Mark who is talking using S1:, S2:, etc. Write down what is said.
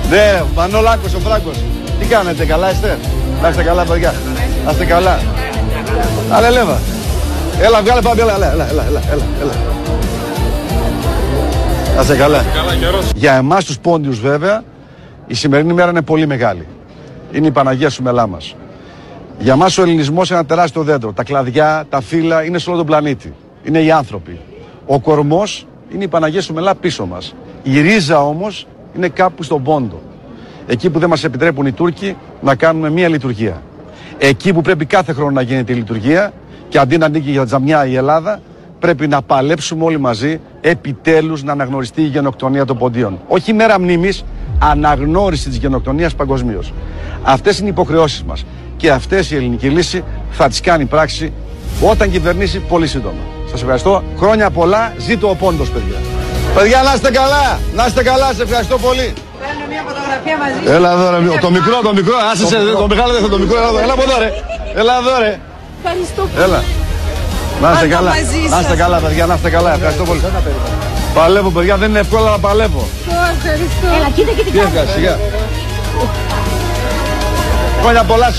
S1: Ναι, Μανολάκος ο Φράγκος. Τι κάνετε, καλά είστε? Να είστε καλά, παιδιά. Να είστε καλά. Άλλα λέβα. Έλα, βγάλε πάμε, έλα. Να είστε καλά. Για εμάς τους πόντιους βέβαια, η σημερινή μέρα είναι πολύ μεγάλη. Είναι η Παναγία Σουμελά μας. Για μας ο ελληνισμός είναι ένα τεράστιο δέντρο. Τα κλαδιά, τα φύλλα είναι σε όλο τον πλανήτη. Είναι οι άνθρωποι. Ο κορμός είναι η Παναγία Σουμελά πίσω μας. Η ρίζα όμως είναι κάπου στον Πόντο. Εκεί που δεν μας επιτρέπουν οι Τούρκοι να κάνουμε μία λειτουργία. Εκεί που πρέπει κάθε χρόνο να γίνεται η λειτουργία και αντί να ανήκει για τζαμιά η Ελλάδα, πρέπει να παλέψουμε όλοι μαζί επιτέλους να αναγνωριστεί η γενοκτονία των Ποντίων. Όχι μέρα μνήμης, αναγνώριση της γενοκτονίας παγκοσμίως. Αυτές είναι οι υποχρεώσεις μας. Και αυτές η ελληνική λύση θα τις κάνει πράξη όταν κυβερνήσει πολύ σύντομα. Σας ευχαριστώ. Χρόνια πολλά. Ζήτω ο Πόντος, παιδιά. Παιδιά, να είστε καλά. Να είστε καλά. Σε ευχαριστώ πολύ.
S2: Παίρνω μια φωτογραφία μαζί σου.
S1: Έλα εδώ, ρε. Το μικρό. Άσε το μεγάλο δεν θα το μικρό. Έλα από εδώ, ρε. Έλα εδώ, ρε.
S2: Ευχαριστώ πολύ.
S1: Έλα. Να είστε καλά. Να είστε καλά, παιδιά. Να είστε καλά. Ευχαριστώ πολύ. Παλεύω, παιδιά. Δεν είναι εύκολο να παλεύω.
S2: Ευχαριστώ. Έλα, κοίτα και την
S1: Χρόνια πολλά.